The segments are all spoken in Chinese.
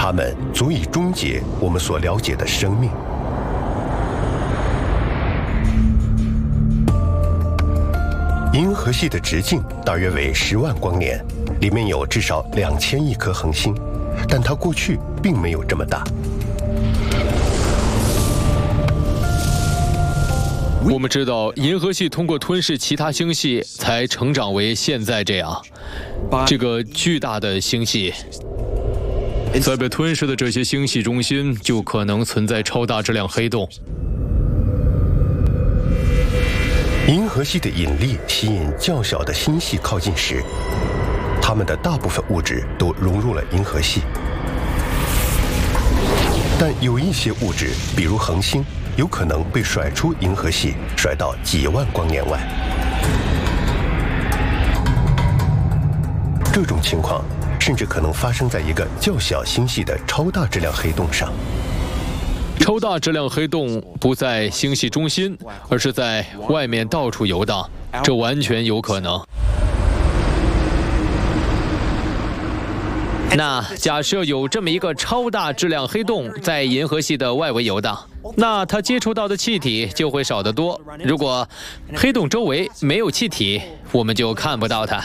它们足以终结我们所了解的生命。银河系的直径大约为10万光年，里面有至少2000亿颗恒星，但它过去并没有这么大。 我们知道，银河系通过吞噬其他星系才成长为现在这样。这个巨大的星系，在被吞噬的这些星系中心，就可能存在超大质量黑洞。 银河系的引力吸引较小的星系靠近时，它们的大部分物质都融入了银河系。但有一些物质，比如恒星，有可能被甩出银河系，甩到几万光年外。这种情况甚至可能发生在一个较小星系的超大质量黑洞上。 超大质量黑洞不在星系中心，而是在外面到处游荡，这完全有可能。那假设有这么一个超大质量黑洞在银河系的外围游荡，那它接触到的气体就会少得多。如果黑洞周围没有气体，我们就看不到它。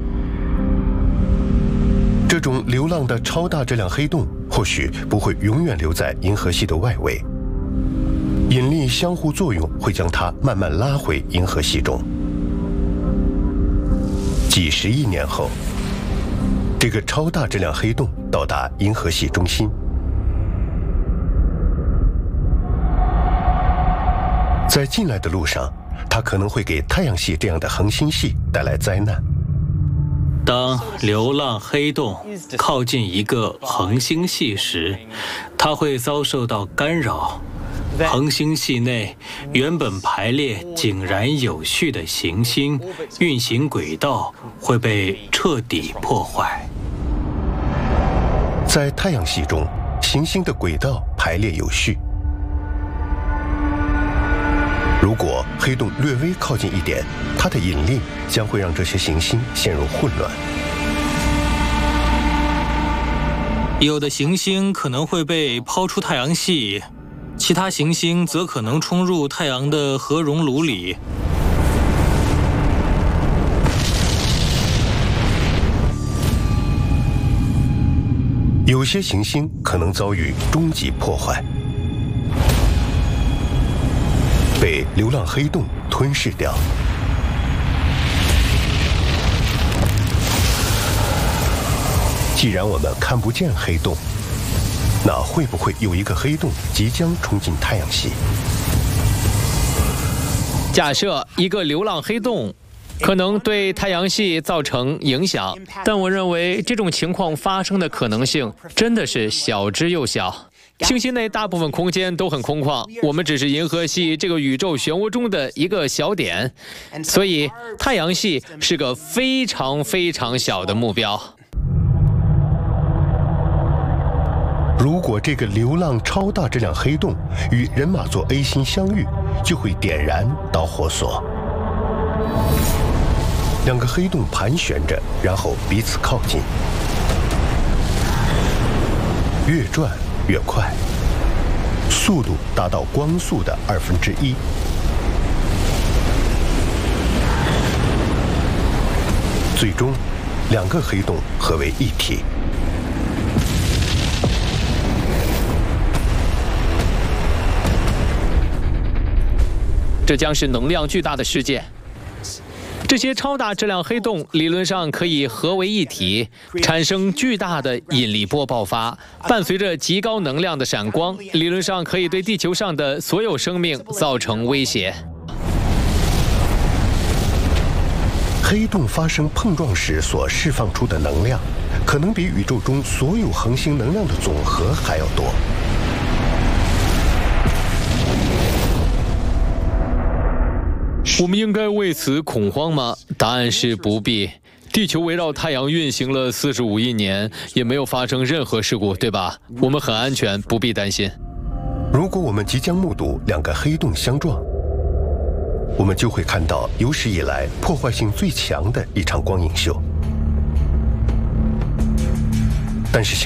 这种流浪的超大质量黑洞或许不会永远留在银河系的外围，引力相互作用会将它慢慢拉回银河系中。几十亿年后，这个超大质量黑洞到达银河系中心。在进来的路上，它可能会给太阳系这样的恒星系带来灾难。 当流浪黑洞靠近一个恒星系时，它会遭受到干扰。恒星系内原本排列井然有序的行星运行轨道会被彻底破坏。 在太阳系中，行星的轨道排列有序。如果黑洞略微靠近一点，它的引力将会让这些行星陷入混乱。 有的行星可能会被抛出太阳系，其他行星则可能冲入太阳的核熔炉里。 有些行星可能遭遇终极破坏，被流浪黑洞吞噬掉。既然我们看不见黑洞，那会不会有一个黑洞即将冲进太阳系？ 假设一个流浪黑洞可能对太阳系造成影响，但我认为这种情况发生的可能性真的是小之又小。星系内大部分空间都很空旷，我们只是银河系这个宇宙漩涡中的一个小点，所以太阳系是个非常非常小的目标。 如果这个流浪超大质量黑洞与人马座 A 星相遇，就会点燃导火索。两个黑洞盘旋着，然后彼此靠近，越转越快，速度达到光速的1/2。最终，两个黑洞合为一体。 这将是能量巨大的事件。这些超大质量黑洞理论上可以合为一体，产生巨大的引力波爆发，伴随着极高能量的闪光，理论上可以对地球上的所有生命造成威胁。 黑洞发生碰撞时所释放出的能量，可能比宇宙中所有恒星能量的总和还要多。 我们应该为此恐慌吗？答案是不必。地球围绕太阳运行了45亿年，也没有发生任何事故，对吧？我们很安全，不必担心。 如果我们即将目睹两个黑洞相撞，我们就会看到有史以来破坏性最强的一场光影秀。但是